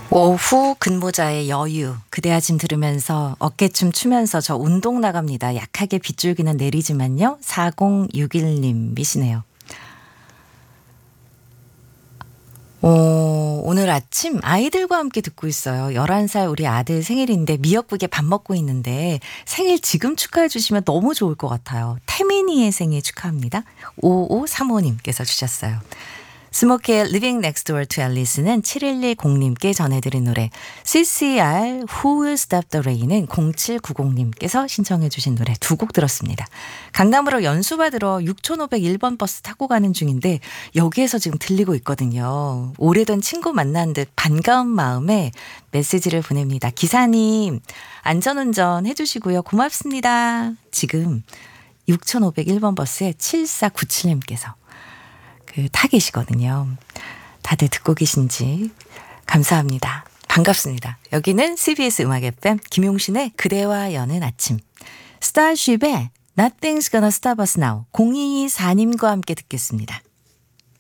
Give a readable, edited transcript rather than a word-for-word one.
오후 근무자의 여유 그대야 짐 들으면서 어깨춤 추면서 저 운동 나갑니다. 약하게 빗줄기는 내리지만요. 4061님이시네요. 오늘 아침 아이들과 함께 듣고 있어요. 11살 우리 아들 생일인데 미역국에 밥 먹고 있는데 생일 지금 축하해 주시면 너무 좋을 것 같아요. 태민이의 생일 축하합니다. 5535님께서 주셨어요. 스모키의 Living Next Door to Alice는 7110님께 전해드린 노래, CCR Who Will Stop the Rain은 0790님께서 신청해 주신 노래 두 곡 들었습니다. 강남으로 연수받으러 6501번 버스 타고 가는 중인데 여기에서 지금 들리고 있거든요. 오래된 친구 만난 듯 반가운 마음에 메시지를 보냅니다. 기사님 안전운전 해주시고요. 고맙습니다. 지금 6501번 버스에 7497님께서 타 계시거든요. 다들 듣고 계신지 감사합니다. 반갑습니다. 여기는 CBS 음악 FM 김용신의 그대와 여는 아침, 스타쉽의 Nothing's Gonna Stop Us Now 0224님과 함께 듣겠습니다.